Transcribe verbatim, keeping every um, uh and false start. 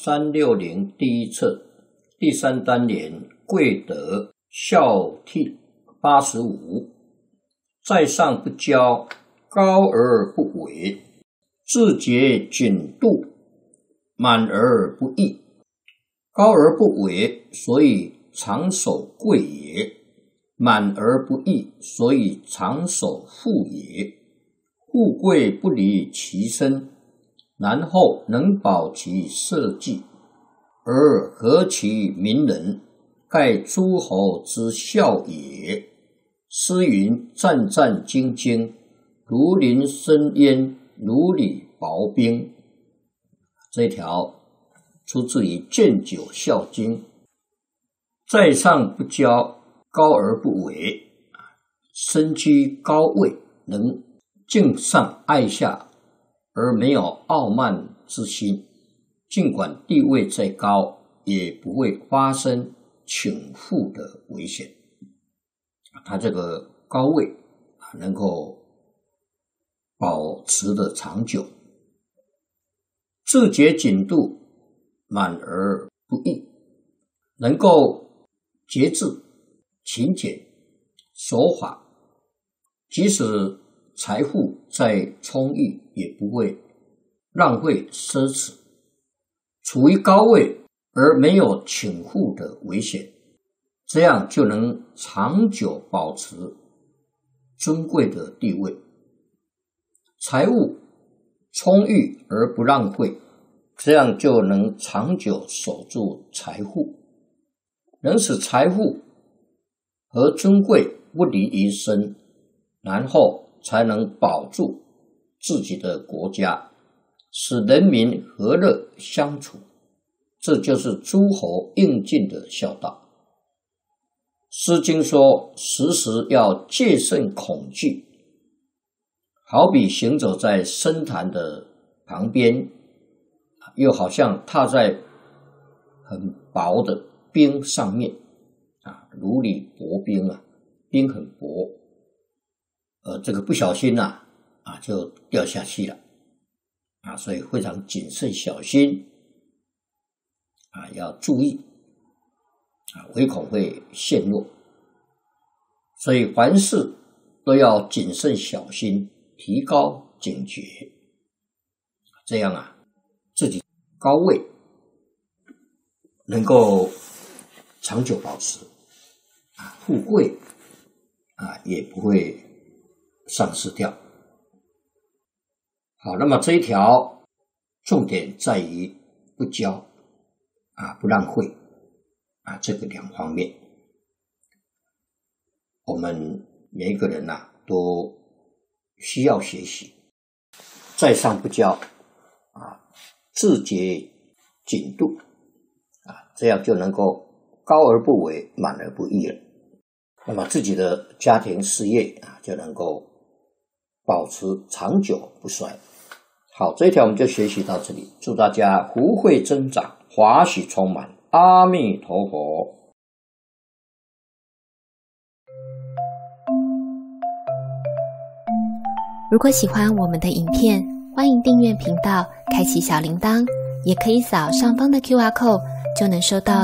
三六零第一册第三单元贵德孝悌八十五。在上不骄，高而不为，自节谨度，满而不溢。高而不为，所以常守贵也；满而不溢，所以常守富也。富贵不离其身，然后能保其社稷，而合其民人，盖诸侯之孝也。诗云：战战兢兢，如临深渊，如履薄冰。这条出自于《建九孝经》。在上不骄，高而不为，身居高位，能敬上爱下，而没有傲慢之心，尽管地位再高，也不会发生倾覆的危险。他这个高位能够保持的长久，自节谨度，满而不溢，能够节制、勤俭、守法，即使财富再充裕，也不会浪费奢侈，处于高位而没有倾覆的危险，这样就能长久保持尊贵的地位。财物充裕而不浪费，这样就能长久守住财富，能使财富和尊贵不离于身，然后才能保住自己的国家，使人民和乐相处。这就是诸侯应尽的孝道。诗经说，时时要戒慎恐惧，好比行走在深潭的旁边，又好像踏在很薄的冰上面啊，如履薄冰啊，冰很薄，呃，这个不小心呐、啊，啊，就掉下去了啊，所以非常谨慎小心啊，要注意啊，唯恐会陷落。所以凡事都要谨慎小心，提高警觉，这样啊，自己高位能够长久保持啊，富贵啊也不会丧失掉。好，那么这一条重点在于不骄啊，不浪费啊，这个两方面，我们每一个人啊都需要学习。在上不骄啊，自节谨度啊，这样就能够高而不为，满而不溢了。那么自己的家庭事业啊，就能够保持长久不衰。好，这一条我们就学习到这里，祝大家福慧增长，华喜充满，阿弥陀佛。 如果喜欢我们的影片，欢迎订阅频道，开启小铃铛，也可以扫上方的 Q R code， 就能收到